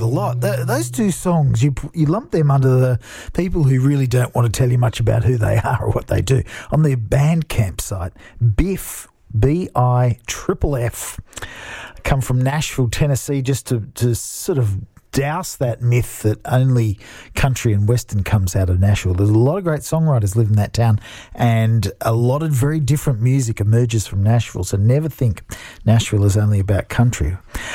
lot. Those two songs, you lump them under the people who really don't want to tell you much about who they are or what they do. On their Bandcamp site, Biff, Biff, come from Nashville, Tennessee, just to sort of douse that myth that only country and western comes out of Nashville. There's a lot of great songwriters live in that town, and a lot of very different music emerges from Nashville, so never think Nashville is only about country.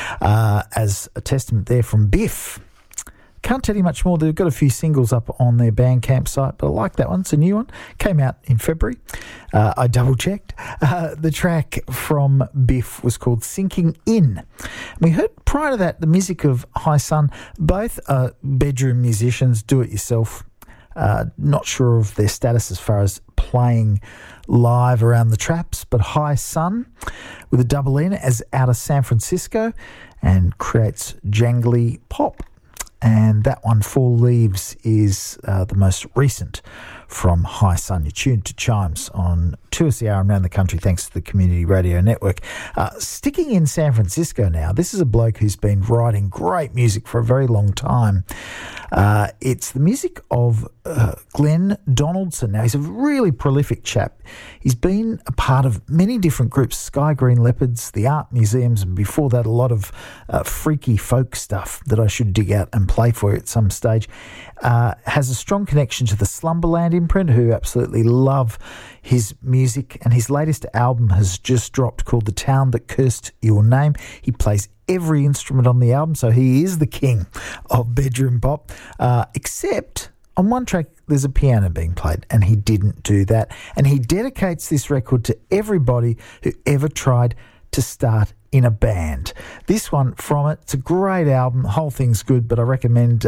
As a testament there from Biff. Can't tell you much more. They've got a few singles up on their Bandcamp site, but I like that one. It's a new one. Came out in February. I double-checked. The track from Biff was called Sinking In. We heard prior to that the music of High Sun. Both are bedroom musicians, do-it-yourself. Not sure of their status as far as playing live around the traps, but High Sun with a double N is out of San Francisco and creates jangly pop. And that one, Four Leaves, is the most recent from High Sun. You're tuned to Chimes on 2SER and around the country thanks to the Community Radio Network. Sticking in San Francisco now, this is a bloke who's been writing great music for a very long time. It's the music of Glenn Donaldson. Now, he's a really prolific chap. He's been a part of many different groups, Sky Green Leopards, the art museums, and before that a lot of freaky folk stuff that I should dig out and play for you at some stage. Has a strong connection to the Slumberland imprint, who absolutely love his music, and his latest album has just dropped called The Town That Cursed Your Name. He plays every instrument on the album, so he is the king of bedroom pop, except on one track there's a piano being played, and he didn't do that. And he dedicates this record to everybody who ever tried to start in a band. This one from it, it's a great album, the whole thing's good, but I recommend,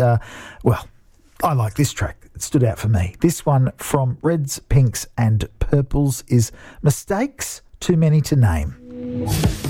I like this track. It stood out for me. This one from Reds, Pinks and Purples is Mistakes Too Many to Name.